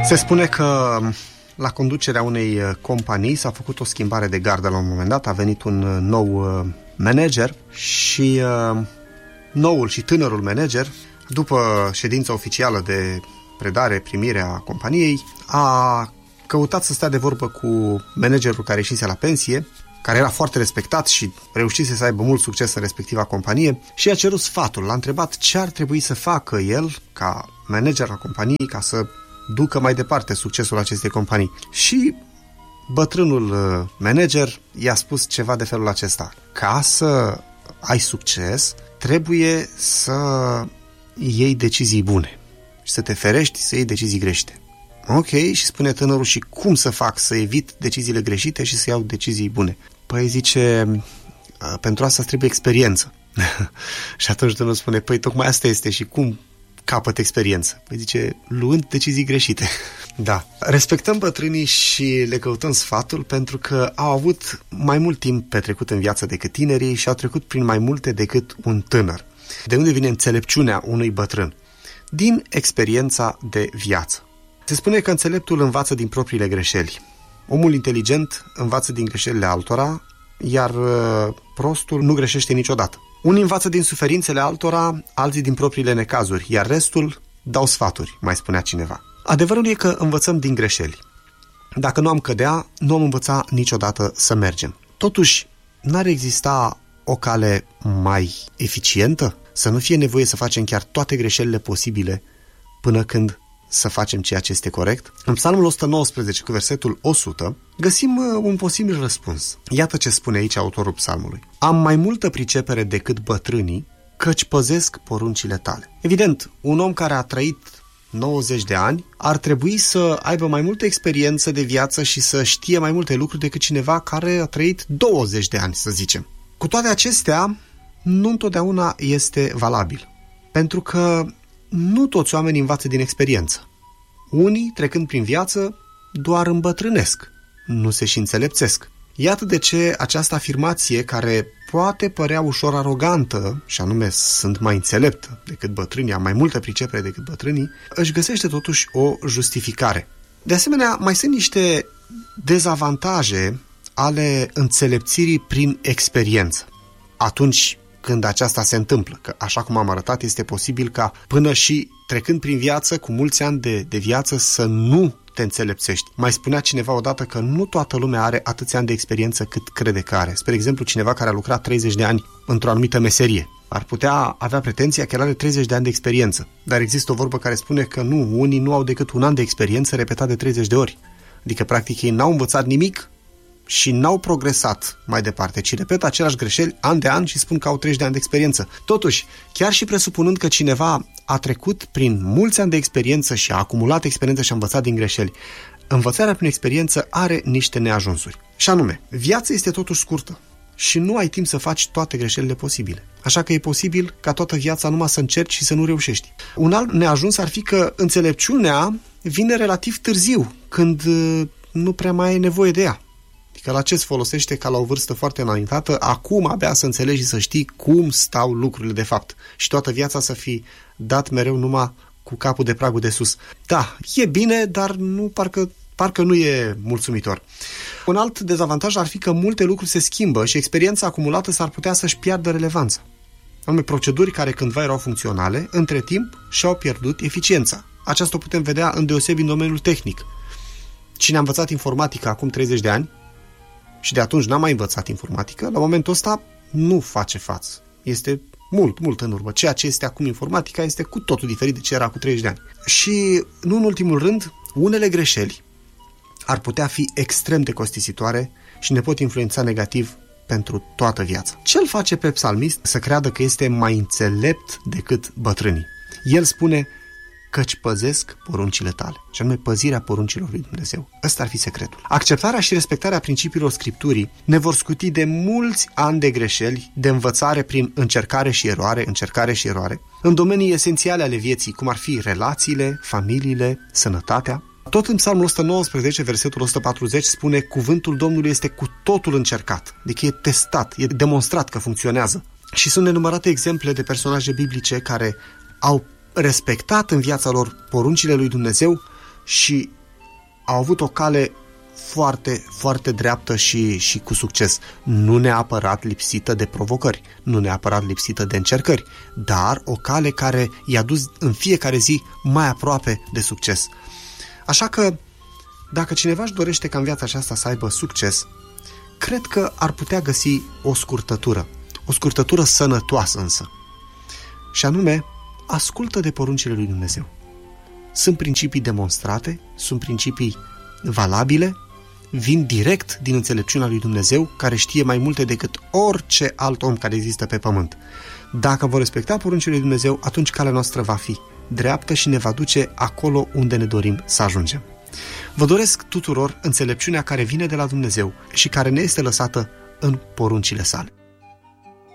Se spune că la conducerea unei companii s-a făcut o schimbare de gardă la un moment dat, a venit un nou manager și noul și tânărul manager, după ședința oficială de predare, primire a companiei, a căutat să stea de vorbă cu managerul care ieșise la pensie, care era foarte respectat și reușise să aibă mult succes în respectiva companie, și a cerut sfatul, l-a întrebat ce ar trebui să facă el ca manager la companie ca să ducă mai departe succesul acestei companii. Și bătrânul manager i-a spus ceva de felul acesta: ca să ai succes, trebuie să iei decizii bune și să te ferești să iei decizii greșite. Ok, și spune tânărul, și cum să fac să evit deciziile greșite și să iau decizii bune? Păi zice, pentru asta trebuie experiență. Și atunci tânărul spune, păi tocmai asta este, și cum capăt experiență? Păi zice, luând decizii greșite. Da, respectăm bătrânii și le căutăm sfatul pentru că au avut mai mult timp petrecut în viață decât tinerii și au trecut prin mai multe decât un tânăr. De unde vine înțelepciunea unui bătrân? Din experiența de viață. Se spune că înțeleptul învață din propriile greșeli. Omul inteligent învață din greșelile altora, iar prostul nu greșește niciodată. Unii învață din suferințele altora, alții din propriile necazuri, iar restul dau sfaturi, mai spunea cineva. Adevărul e că învățăm din greșeli. Dacă nu am cădea, nu am învăța niciodată să mergem. Totuși, n-ar exista o cale mai eficientă? Să nu fie nevoie să facem chiar toate greșelile posibile până când să facem ceea ce este corect? În Psalmul 119, cu versetul 100, găsim un posibil răspuns. Iată ce spune aici autorul psalmului. Am mai multă pricepere decât bătrânii, căci păzesc poruncile tale. Evident, un om care a trăit 90 de ani ar trebui să aibă mai multă experiență de viață și să știe mai multe lucruri decât cineva care a trăit 20 de ani, să zicem. Cu toate acestea, nu întotdeauna este valabil, pentru că nu toți oamenii învață din experiență. Unii, trecând prin viață, doar îmbătrânesc, nu se și înțelepțesc. Iată de ce această afirmație, care poate părea ușor arogantă, și anume sunt mai înțelept decât bătrânii, am mai multă pricepere decât bătrânii, își găsește totuși o justificare. De asemenea, mai sunt niște dezavantaje ale înțelepțirii prin experiență. Atunci când aceasta se întâmplă, că așa cum am arătat, este posibil ca până și trecând prin viață, cu mulți ani de viață, să nu te înțelepțești. Mai spunea cineva odată că nu toată lumea are atâția ani de experiență cât crede că are. Spre exemplu, cineva care a lucrat 30 de ani într-o anumită meserie ar putea avea pretenția că el are 30 de ani de experiență. Dar există o vorbă care spune că nu, unii nu au decât un an de experiență repetat de 30 de ori. Adică, practic, ei n-au învățat nimic și n-au progresat mai departe, ci repetă aceleași greșeli an de an și spun că au 30 de ani de experiență. Totuși, chiar și presupunând că cineva a trecut prin mulți ani de experiență și a acumulat experiență și a învățat din greșeli, învățarea prin experiență are niște neajunsuri. Și anume, viața este totuși scurtă și nu ai timp să faci toate greșelile posibile. Așa că e posibil ca toată viața numai să încerci și să nu reușești. Un alt neajuns ar fi că înțelepciunea vine relativ târziu, când nu prea mai ai nevoie de ea. Adică la ce-ți folosește ca la o vârstă foarte înaintată, acum abia să înțelegi și să știi cum stau lucrurile de fapt și toată viața să fii dat mereu numai cu capul de pragul de sus. Da, e bine, dar nu, parcă nu e mulțumitor. Un alt dezavantaj ar fi că multe lucruri se schimbă și experiența acumulată s-ar putea să-și piardă relevanța. Anume, proceduri care cândva erau funcționale, între timp și-au pierdut eficiența. Aceasta o putem vedea îndeosebi în domeniul tehnic. Cine a învățat informatică acum 30 de ani și de atunci n-a mai învățat informatică, la momentul ăsta nu face față. Este mult în urmă. Ceea ce este acum informatica este cu totul diferit de ce era cu 30 de ani. Și, nu în ultimul rând, unele greșeli ar putea fi extrem de costisitoare și ne pot influența negativ pentru toată viața. Ce îl face pe psalmist să creadă că este mai înțelept decât bătrânii? El spune, căci păzesc poruncile tale. Și anume păzirea poruncilor lui Dumnezeu. Ăsta ar fi secretul. Acceptarea și respectarea principiilor Scripturii ne vor scuti de mulți ani de greșeli, de învățare prin încercare și eroare, în domenii esențiale ale vieții, cum ar fi relațiile, familiile, sănătatea. Tot în Psalmul 119, versetul 140, spune, cuvântul Domnului este cu totul încercat, adică e testat, e demonstrat că funcționează. Și sunt nenumărate exemple de personaje biblice care au respectat în viața lor poruncile lui Dumnezeu și au avut o cale foarte, foarte dreaptă și cu succes. Nu neapărat lipsită de provocări, nu neapărat lipsită de încercări, dar o cale care i-a dus în fiecare zi mai aproape de succes. Așa că, dacă cineva își dorește ca în viața aceasta să aibă succes, cred că ar putea găsi o scurtătură sănătoasă însă. Și anume, ascultă de poruncile lui Dumnezeu. Sunt principii demonstrate, sunt principii valabile, vin direct din înțelepciunea lui Dumnezeu, care știe mai multe decât orice alt om care există pe pământ. Dacă vom respecta poruncile lui Dumnezeu, atunci calea noastră va fi dreaptă și ne va duce acolo unde ne dorim să ajungem. Vă doresc tuturor înțelepciunea care vine de la Dumnezeu și care ne este lăsată în poruncile sale.